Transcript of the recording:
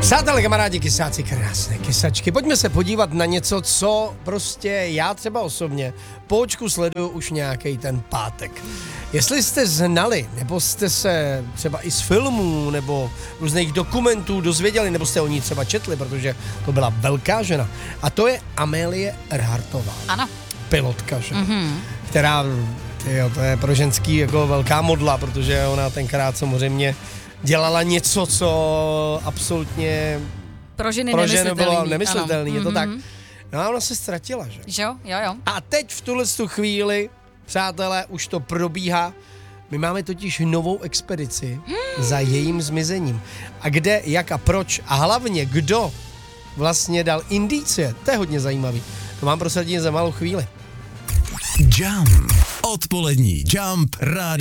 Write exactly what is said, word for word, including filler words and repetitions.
Přátelé, kamarádi, kysáci, krásné kysačky. Pojďme se podívat na něco, co prostě já třeba osobně po očku sleduju už nějaký ten pátek. Jestli jste znali, nebo jste se třeba i z filmů, nebo různých dokumentů dozvěděli, nebo jste o ní třeba četli, protože to byla velká žena. A to je Amélie Earhartová. Ano. Pilotka, že? Mm-hmm. Která, tyjo, to je pro ženský jako velká modla, protože ona tenkrát samozřejmě dělala něco, co absolutně pro ženy pro ženy bylo nemyslitelný. nemyslitelný, je to mm-hmm. tak. No a ona se ztratila, že? Že jo, jo, jo. A teď v tuhle tu chvíli, přátelé, už to probíhá. My máme totiž novou expedici hmm. za jejím zmizením. A kde, jak a proč a hlavně kdo vlastně dal indicie, to je hodně zajímavý. To mám prosadit za malou chvíli. Jump. Odpolední Jump Rádio.